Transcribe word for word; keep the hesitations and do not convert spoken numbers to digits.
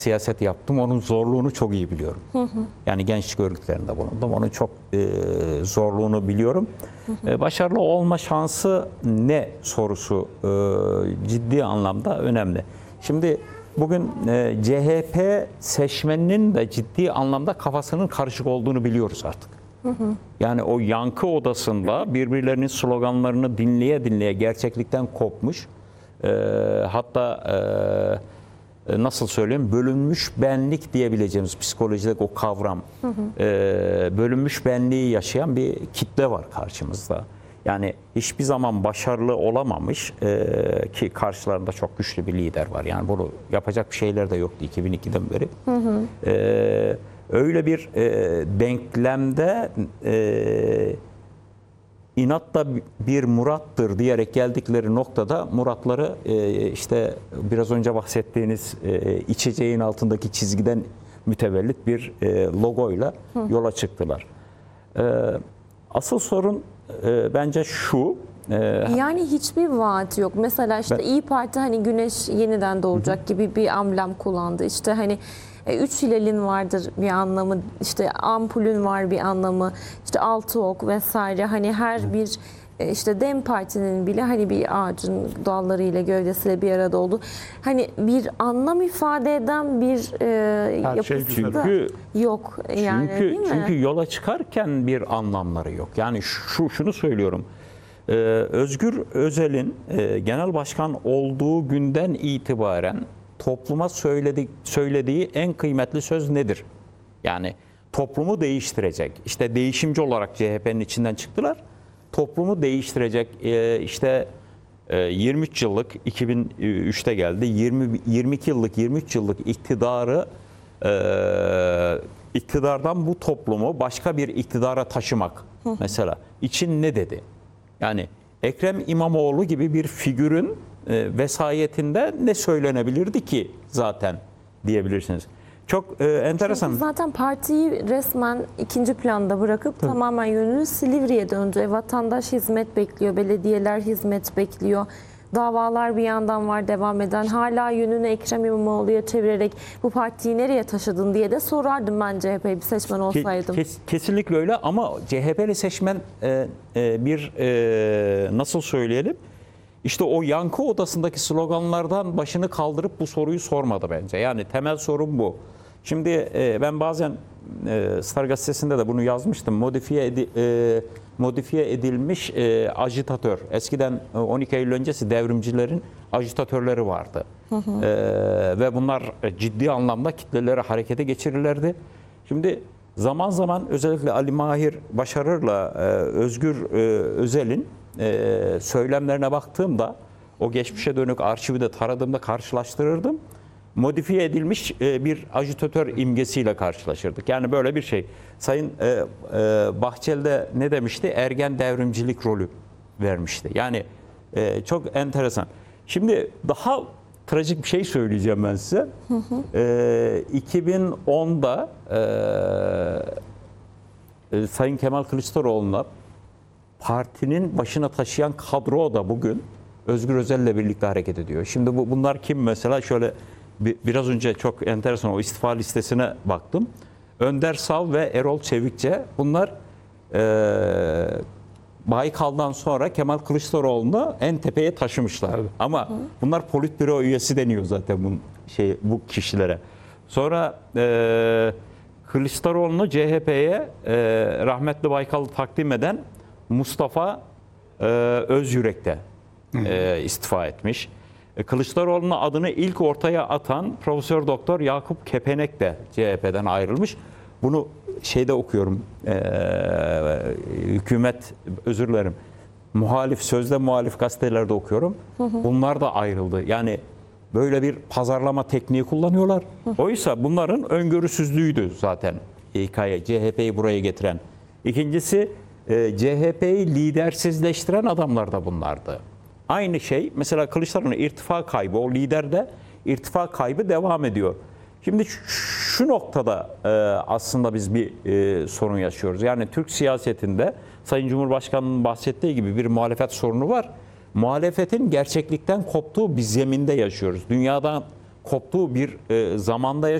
siyaset yaptım. Onun zorluğunu çok iyi biliyorum. Hı hı. Yani gençlik örgütlerinde bulundum. Onun çok e, zorluğunu biliyorum. Hı hı. E, başarılı olma şansı ne sorusu e, ciddi anlamda önemli. Şimdi bugün e, C H P seçmeninin de ciddi anlamda kafasının karışık olduğunu biliyoruz artık. Hı hı. Yani o yankı odasında birbirlerinin sloganlarını dinleye dinleye gerçeklikten kopmuş. E, hatta e, nasıl söyleyeyim, bölünmüş benlik diyebileceğimiz psikolojideki o kavram, hı hı. E, bölünmüş benliği yaşayan bir kitle var karşımızda. Yani hiçbir zaman başarılı olamamış e, ki karşılarında çok güçlü bir lider var. Yani bunu yapacak bir şeyler de yoktu iki bin ikiden beri. Hı hı. E, öyle bir e, denklemde e, inatla bir murattır diyerek geldikleri noktada muratları e, işte biraz önce bahsettiğiniz e, içeceğin altındaki çizgiden mütevellit bir e, logoyla Hı. yola çıktılar. E, asıl sorun e, bence şu. E, yani hiçbir vaat yok. Mesela işte ben, İYİ Parti hani güneş yeniden doğacak hı. gibi bir amblem kullandı. İşte hani üç hilalin vardır bir anlamı, işte ampulün var bir anlamı, işte altı ok vesaire. Hani her bir işte DEM Parti'nin bile hani bir ağacın dallarıyla gövdesiyle bir arada oldu. Hani bir anlam ifade eden bir e, yapısı şey çünkü, da yok. Yani, çünkü, değil mi? Çünkü yola çıkarken bir anlamları yok. Yani şu şunu söylüyorum. Ee, Özgür Özel'in e, genel başkan olduğu günden itibaren topluma söyledi, söylediği en kıymetli söz nedir? Yani toplumu değiştirecek. İşte değişimci olarak C H P'nin içinden çıktılar. Toplumu değiştirecek e, işte e, yirmi üç yıllık, iki bin üçte geldi, yirmi, yirmi iki yıllık, yirmi üç yıllık iktidarı e, iktidardan bu toplumu başka bir iktidara taşımak mesela için ne dedi? Yani Ekrem İmamoğlu gibi bir figürün e, vesayetinde ne söylenebilirdi ki zaten diyebilirsiniz. Çok e, enteresan. Çünkü zaten partiyi resmen ikinci planda bırakıp Tabii. tamamen yönünü Silivri'ye döndü. Vatandaş hizmet bekliyor, belediyeler hizmet bekliyor. Davalar bir yandan var devam eden. Hala yönünü Ekrem İmamoğlu'ya çevirerek bu partiyi nereye taşıdın diye de sorardım ben C H P'ye bir seçmen olsaydım. Kes, kesinlikle öyle ama C H P'li seçmen e, e, bir e, nasıl söyleyelim? İşte o yankı odasındaki sloganlardan başını kaldırıp bu soruyu sormadı bence. Yani temel sorun bu. Şimdi e, ben bazen e, Star Gazetesi'nde de bunu yazmıştım. Modifiye, edi, e, modifiye edilmiş e, ajitatör. Eskiden on iki Eylül öncesi devrimcilerin ajitatörleri vardı. Hı hı. E, ve bunlar ciddi anlamda kitleleri harekete geçirirlerdi. Şimdi zaman zaman özellikle Ali Mahir Başarır'la e, Özgür e, Özel'in e, söylemlerine baktığımda o geçmişe dönük arşivi de taradığımda karşılaştırırdım. Modifiye edilmiş bir ajitatör imgesiyle karşılaşırdık. Yani böyle bir şey. Sayın e, e, Bahçeli de ne demişti? Ergen devrimcilik rolü vermişti. Yani e, çok enteresan. Şimdi daha trajik bir şey söyleyeceğim ben size. Hı hı. E, iki bin onda e, e, Sayın Kemal Kılıçdaroğlu'na partinin başına taşıyan kadro da bugün Özgür Özel'le birlikte hareket ediyor. Şimdi bu, bunlar kim mesela? Şöyle biraz önce çok enteresan o istifa listesine baktım. Önder Sav ve Erol Çevikçe bunlar e, Baykal'dan sonra Kemal Kılıçdaroğlu'nu en tepeye taşımışlar. Evet. Ama Hı. bunlar politbüro üyesi deniyor zaten bu, şey, bu kişilere. Sonra e, Kılıçdaroğlu'nu C H P'ye e, rahmetli Baykal'ı takdim eden Mustafa e, Özyürek de e, istifa etmiş. Kılıçdaroğlu'nun adını ilk ortaya atan Profesör Doktor Yakup Kepenek de C H P'den ayrılmış. Bunu şeyde okuyorum, e, hükümet, özür dilerim, muhalif, sözde muhalif gazetelerde okuyorum. Hı hı. Bunlar da ayrıldı. Yani böyle bir pazarlama tekniği kullanıyorlar. Hı hı. Oysa bunların öngörüsüzlüğüydü zaten hikaye, C H P'yi buraya getiren. İkincisi, e, C H P'yi lidersizleştiren adamlar da bunlardı. Aynı şey mesela Kılıçdaroğlu'nun irtifa kaybı, o liderde irtifa kaybı devam ediyor. Şimdi şu noktada e, aslında biz bir e, sorun yaşıyoruz. Yani Türk siyasetinde Sayın Cumhurbaşkanı'nın bahsettiği gibi bir muhalefet sorunu var. Muhalefetin gerçeklikten koptuğu bir zeminde yaşıyoruz. Dünyadan koptuğu bir e, zamanda